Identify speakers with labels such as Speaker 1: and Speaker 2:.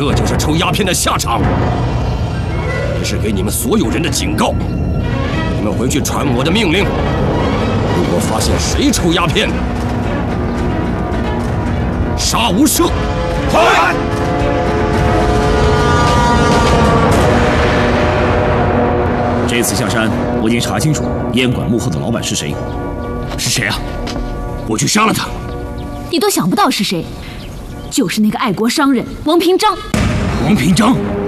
Speaker 1: 这就是抽鸦片的下场，也是给你们所有人的警告。你们回去传我的命令，如果发现谁抽鸦片，杀无赦。快！
Speaker 2: 这次下山，我已经查清楚烟馆幕后的老板是谁。是谁啊？我去杀了他。
Speaker 3: 你都想不到是谁，就是那个爱国商人王平章。
Speaker 2: 王平章。